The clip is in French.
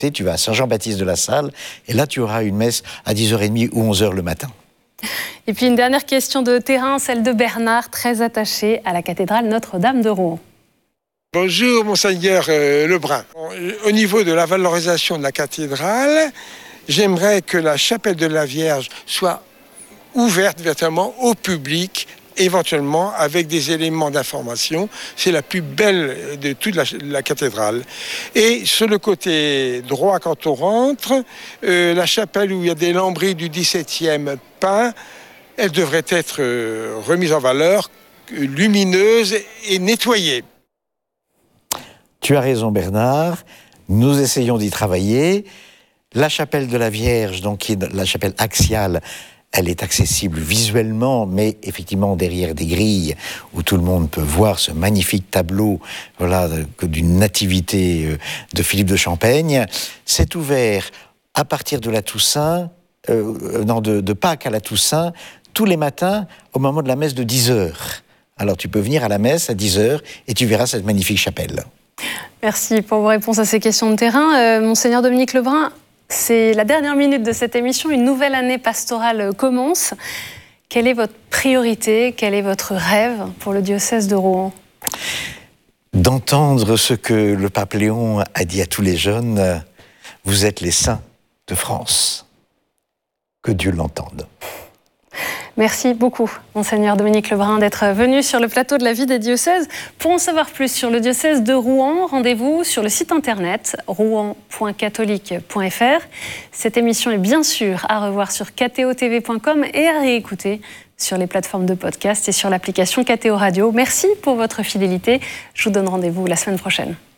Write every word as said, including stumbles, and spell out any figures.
Tu vas à Saint-Jean-Baptiste-de-la-Salle, et là, tu auras une messe à dix heures trente ou onze heures le matin. Et puis une dernière question de terrain, celle de Bernard, très attaché à la cathédrale Notre-Dame de Rouen. Bonjour, Monseigneur euh, Lebrun. Au niveau de la valorisation de la cathédrale, j'aimerais que la chapelle de la Vierge soit ouverte véritablement au public, éventuellement avec des éléments d'information. C'est la plus belle de toute la, la cathédrale. Et sur le côté droit, quand on rentre, euh, la chapelle où il y a des lambris du dix-septième peints, elle devrait être euh, remise en valeur, lumineuse et nettoyée. Tu as raison, Bernard. Nous essayons d'y travailler. La chapelle de la Vierge, donc qui est la chapelle axiale, elle est accessible visuellement, mais effectivement derrière des grilles où tout le monde peut voir ce magnifique tableau, voilà, d'une nativité de Philippe de Champaigne. C'est ouvert à partir de la Toussaint, euh, non, de, de Pâques à la Toussaint, tous les matins au moment de la messe de dix heures. Alors tu peux venir à la messe à dix heures et tu verras cette magnifique chapelle. Merci pour vos réponses à ces questions de terrain. Euh, Monseigneur Dominique Lebrun, c'est la dernière minute de cette émission. Une nouvelle année pastorale commence. Quelle est votre priorité? Quel est votre rêve pour le diocèse de Rouen? D'entendre ce que le pape Léon a dit à tous les jeunes. Vous êtes les saints de France. Que Dieu l'entende. Merci beaucoup, Monseigneur Dominique Lebrun, d'être venu sur le plateau de la vie des diocèses. Pour en savoir plus sur le diocèse de Rouen, rendez-vous sur le site internet rouen point catholique point f r. Cette émission est bien sûr à revoir sur catéo t v point com et à réécouter sur les plateformes de podcast et sur l'application Catéo Radio. Merci pour votre fidélité. Je vous donne rendez-vous la semaine prochaine.